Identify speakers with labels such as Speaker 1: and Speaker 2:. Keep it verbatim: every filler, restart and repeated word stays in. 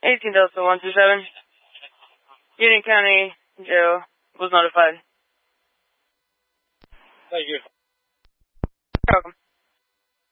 Speaker 1: eighteen Delta one two seven. Union County Jail was notified.
Speaker 2: Thank you.
Speaker 1: You're welcome.